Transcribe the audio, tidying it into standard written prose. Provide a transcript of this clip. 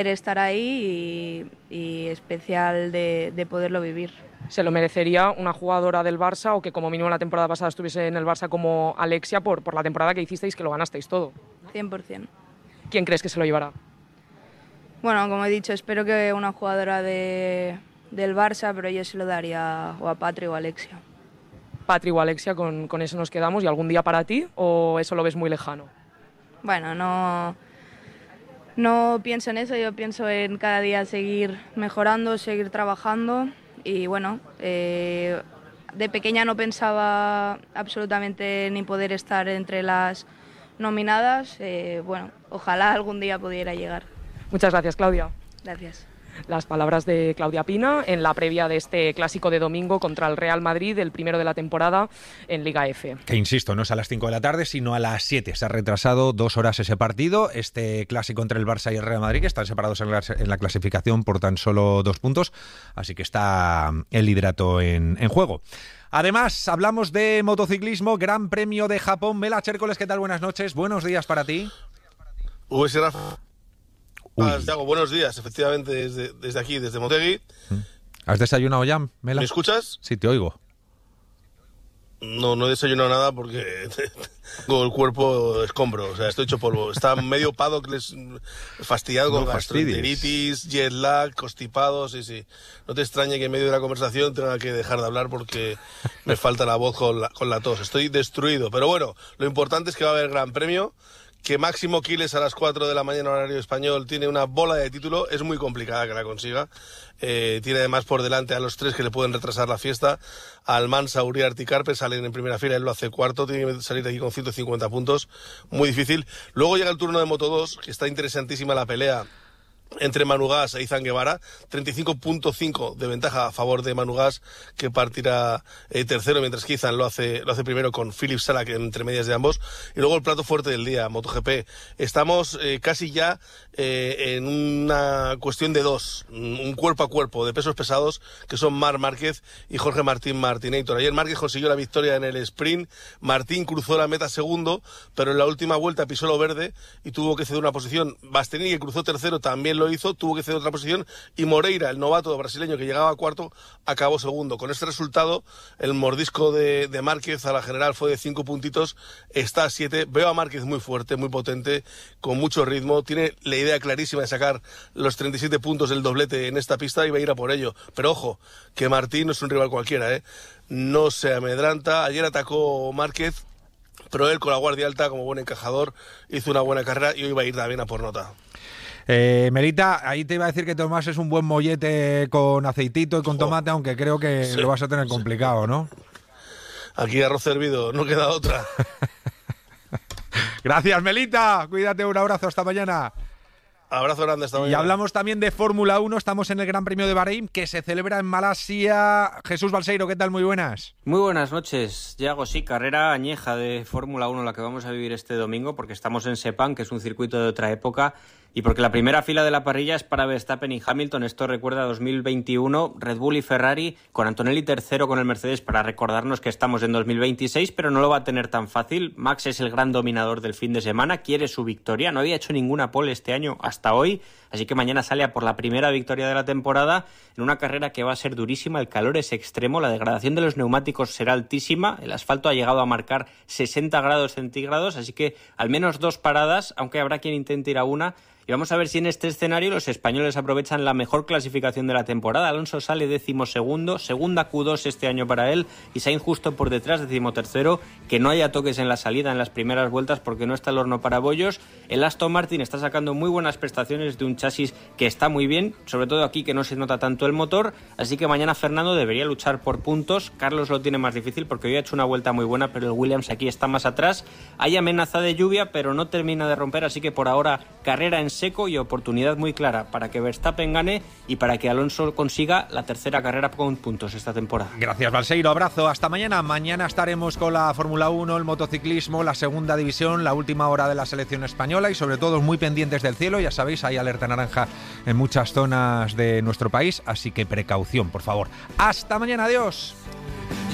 estar ahí y especial de poderlo vivir. ¿Se lo merecería una jugadora del Barça o que como mínimo la temporada pasada estuviese en el Barça como Alexia por la temporada que hicisteis, que lo ganasteis todo? 100%. ¿Quién crees que se lo llevará? Bueno, como he dicho, espero que una jugadora del Barça, pero yo se lo daría o a Patri o a Alexia. Patri o Alexia, con eso nos quedamos. ¿Y algún día para ti o eso lo ves muy lejano? Bueno, no pienso en eso, yo pienso en cada día seguir mejorando, seguir trabajando y bueno, de pequeña no pensaba absolutamente ni poder estar entre las nominadas, bueno, ojalá algún día pudiera llegar. Muchas gracias, Claudia. Gracias. Las palabras de Claudia Pina en la previa de este clásico de domingo contra el Real Madrid, el primero de la temporada en Liga F. Que insisto, no es a las 5 de la tarde, sino a las 7. Se ha retrasado 2 horas ese partido, este clásico entre el Barça y el Real Madrid, que están separados en la clasificación por tan solo 2 puntos, así que está el liderato en juego. Además, hablamos de motociclismo, Gran Premio de Japón. Mela Chércoles, ¿qué tal? Buenas noches, buenos días para ti. Santiago, buenos días, efectivamente, desde aquí, desde Motegi. ¿Has desayunado ya, Mela? ¿Me escuchas? Sí, te oigo. No he desayunado nada porque tengo el cuerpo escombro, o sea, estoy hecho polvo. Está medio paddock fastidiado con gastroenteritis, jet lag, constipado, sí. No te extrañe que en medio de la conversación tenga que dejar de hablar porque me falta la voz con la tos. Estoy destruido, pero bueno, lo importante es que va a haber Gran Premio, que Máximo Quiles a las 4 de la mañana horario español tiene una bola de título, es muy complicada que la consiga. Tiene además por delante a los 3 que le pueden retrasar la fiesta. Almansa, Uriarte y Carpe salen en primera fila, él lo hace cuarto, tiene que salir de aquí con 150 puntos, muy difícil. Luego llega el turno de Moto 2, que está interesantísima la pelea entre Manu Gas e Izan Guevara, 35.5 de ventaja a favor de Manu Gas, que partirá tercero, mientras que Izan lo hace primero con Philip Salak entre medias de ambos. Y luego el plato fuerte del día, MotoGP. Estamos casi ya en una cuestión de 2, un cuerpo a cuerpo de pesos pesados, que son Marc Márquez y Jorge Martín Martinator. Ayer Márquez consiguió la victoria en el sprint, Martín cruzó la meta segundo, pero en la última vuelta pisó lo verde y tuvo que ceder una posición. Bastianini, que cruzó tercero, también lo hizo, tuvo que ceder otra posición, y Moreira, el novato brasileño que llegaba a cuarto, acabó segundo. Con este resultado, el mordisco de Márquez a la general fue de 5 puntitos, está a 7. Veo a Márquez muy fuerte, muy potente, con mucho ritmo, tiene la idea clarísima de sacar los 37 puntos del doblete en esta pista y va a ir a por ello. Pero ojo, que Martín no es un rival cualquiera, no se amedranta. Ayer atacó Márquez, pero él con la guardia alta, como buen encajador, hizo una buena carrera y hoy va a ir también a por nota. Melita, ahí te iba a decir que Tomás es un buen mollete con aceitito y con tomate, aunque creo que lo vas a tener complicado, ¿no? Aquí arroz hervido, no queda otra. Gracias, Melita. Cuídate, un abrazo, hasta mañana. Abrazo grande, hasta mañana. Y hablamos también de Fórmula 1, estamos en el Gran Premio de Bahrein, que se celebra en Malasia. Jesús Balseiro, ¿qué tal? Muy buenas. Muy buenas noches, Yago. Sí, carrera añeja de Fórmula 1 la que vamos a vivir este domingo, porque estamos en Sepang, que es un circuito de otra época, y porque la primera fila de la parrilla es para Verstappen y Hamilton. Esto recuerda a 2021, Red Bull y Ferrari, con Antonelli tercero con el Mercedes para recordarnos que estamos en 2026, pero no lo va a tener tan fácil. Max es el gran dominador del fin de semana, quiere su victoria, no había hecho ninguna pole este año hasta hoy, así que mañana sale a por la primera victoria de la temporada en una carrera que va a ser durísima. El calor es extremo, la degradación de los neumáticos será altísima, el asfalto ha llegado a marcar 60 grados centígrados, así que al menos 2 paradas, aunque habrá quien intente ir a una. Y vamos a ver si en este escenario los españoles aprovechan la mejor clasificación de la temporada. Alonso sale 12º, segunda Q2 este año para él, y Sainz justo por detrás, 13º, que no haya toques en la salida en las primeras vueltas porque no está el horno para bollos. El Aston Martin está sacando muy buenas prestaciones de un chasis que está muy bien, sobre todo aquí que no se nota tanto el motor, así que mañana Fernando debería luchar por puntos. Carlos lo tiene más difícil porque hoy ha hecho una vuelta muy buena, pero el Williams aquí está más atrás. Hay amenaza de lluvia, pero no termina de romper, así que por ahora carrera en seco y oportunidad muy clara para que Verstappen gane y para que Alonso consiga la tercera carrera con puntos esta temporada. Gracias, Balseiro, abrazo, hasta mañana. Mañana estaremos con la Fórmula 1, el motociclismo, la segunda división, la última hora de la selección española y sobre todo muy pendientes del cielo. Ya sabéis, hay alerta naranja en muchas zonas de nuestro país, así que precaución, por favor. Hasta mañana, adiós.